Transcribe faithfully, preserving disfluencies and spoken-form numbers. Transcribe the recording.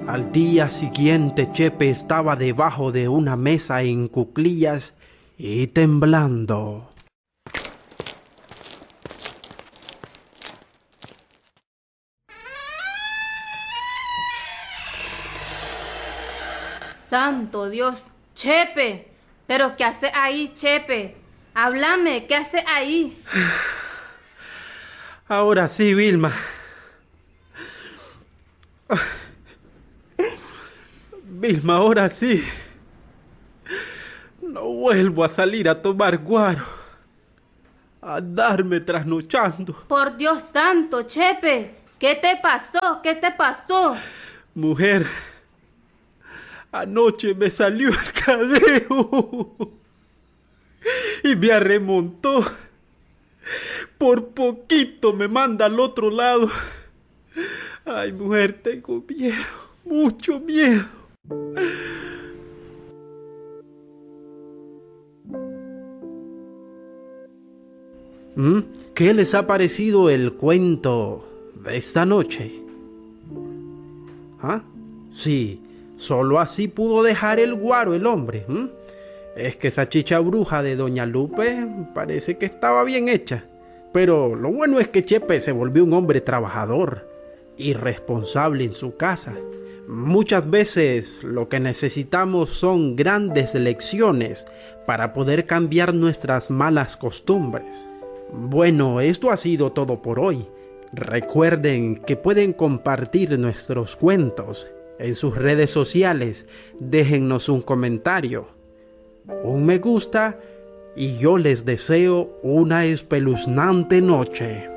Al día siguiente Chepe estaba debajo de una mesa en cuclillas y temblando. Santo Dios, Chepe, ¿pero qué hace ahí, Chepe? Háblame, ¿qué hace ahí? Ahora sí, Vilma. Vilma, ahora sí. No vuelvo a salir a tomar guaro, a andarme trasnochando. Por Dios santo, Chepe, ¿qué te pasó? ¿Qué te pasó? Mujer, anoche me salió el cadeo y me arremontó. Por poquito me manda al otro lado. Ay, mujer, tengo miedo, mucho miedo. ¿Mm? ¿Qué les ha parecido el cuento de esta noche? ¿Ah? Sí, solo así pudo dejar el guaro el hombre. ¿Mm? Es que esa chicha bruja de Doña Lupe parece que estaba bien hecha. Pero lo bueno es que Chepe se volvió un hombre trabajador y responsable en su casa. Muchas veces lo que necesitamos son grandes lecciones para poder cambiar nuestras malas costumbres. Bueno, esto ha sido todo por hoy. Recuerden que pueden compartir nuestros cuentos en sus redes sociales. Déjennos un comentario, un me gusta y yo les deseo una espeluznante noche.